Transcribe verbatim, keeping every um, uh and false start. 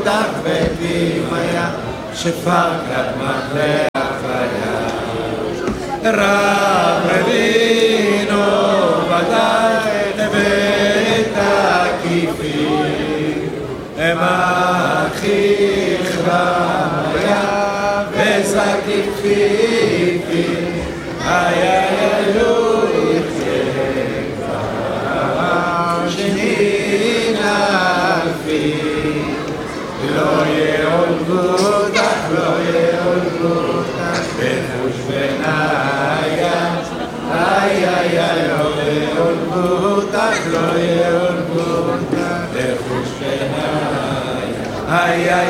תחבטים היה שפרקת מחלח היה רב רבינו ודאי ואת הכיפים